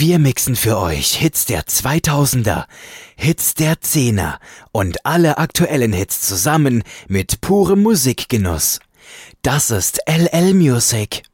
Wir mixen für euch Hits der 2000er, Hits der 10er und alle aktuellen Hits zusammen mit purem Musikgenuss. Das ist LL Music.